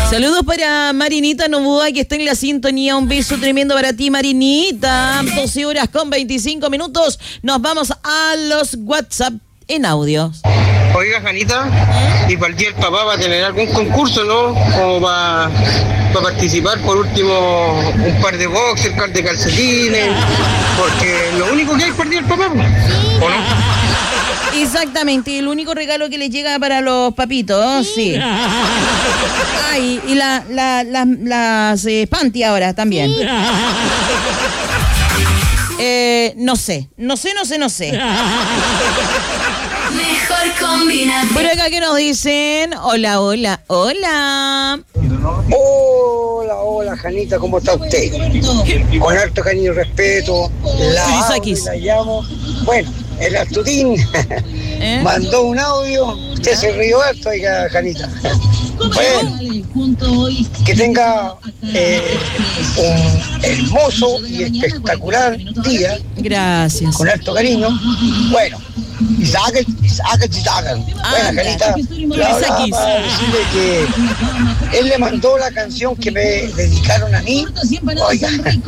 Saludos para Marinita Novoa, que está en la sintonía. Un beso tremendo para ti, Marinita. 12 horas con 25 minutos. Nos vamos a los WhatsApp en audio. Oiga, Janita, y para el día del papá va a tener algún concurso, ¿no? O va a participar, por último, un par de boxers, un par de calcetines, porque lo único que hay para el día del papá, ¿o no? Exactamente, el único regalo que les llega para los papitos, sí. Ay, y las panty ahora también. No sé. Mejor combinación. Por acá que nos dicen, hola. Hola, Janita, ¿cómo está usted? Con harto cariño y respeto, la llamo. Bueno, el Astutín mandó un audio, usted se rió harto, oiga, Janita. Bueno, que tenga un hermoso y espectacular día. Gracias. Con harto cariño. Bueno, Isaac. Buena, Janita. Para decirle que él le mandó la canción que me dedicaron a mí. Oiga,